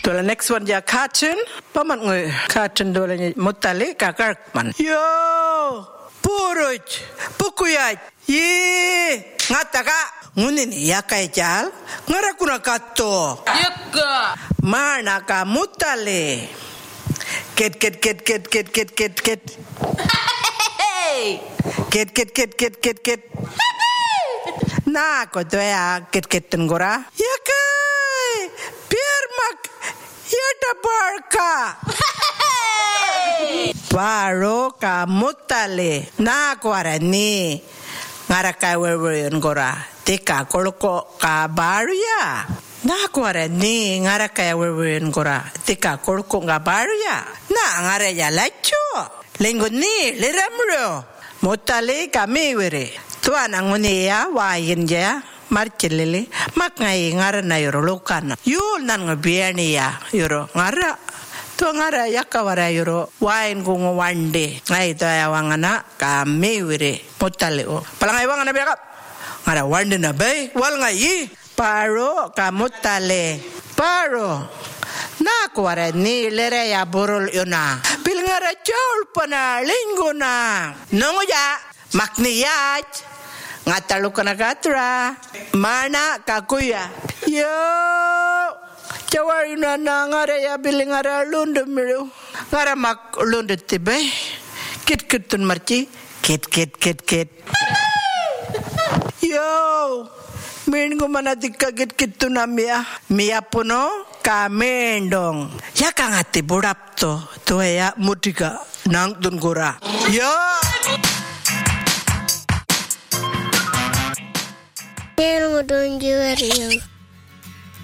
Dola next one ja cartoon. Paman ngoy cartoon dola ni mutale kakak man. Yo, puruj, pukuyaj. Ye, ngataka ngunini yakai jal. Ngarakuna kato. Yaka. Mana ka mutale. Ket. Ket. Na ko doya ket tenggora. Yakai. Biar mak yata barka. Paro ka mutale. Na ko arani. Ngarakai wewe ngora. Tika koloko ka baru ya. Na ko arani ngarakai wewe ngora. Tika koloko nga baru ya. Na ngare ya lacho. Lengo ni liramro. Mutale ka mewere. Tuan anguni ya wayin ya. Marchelele makngai ngara na yoro lokana yul nan ngabiani ya yoro ngara to ngara yakawara yoro wain gungo wande ngai to ya wangana ka mewire motale o palangai wangana biaka ngara wande na bay wal ngai paro ka motale paro na kwara ni lere ya borol yona bil ngara chol pana lingona nongo ya makniyat Ngatalu kana katra mana kakuya yo cawari na ngare ya biling ngara lunde miru ngara mak lunde tibe kit tun marci kit yo minggu mana dikka kit tun amia mia puno kamendong ya kangati budap to ya mutika nang tun gora yo Don't you worry.